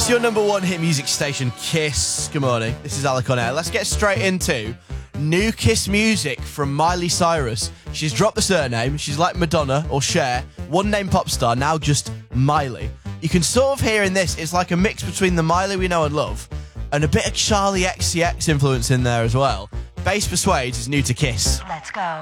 It's your number one hit music station, Kiss. Good morning. This is Alec on Air. Let's get straight into new Kiss music from Miley Cyrus. She's dropped the surname. She's like Madonna or Cher. One name pop star, now just Miley. You can sort of hear in this, it's like a mix between the Miley we know and love and a bit of Charlie XCX influence in there as well. Bass Persuades is new to Kiss. Let's go.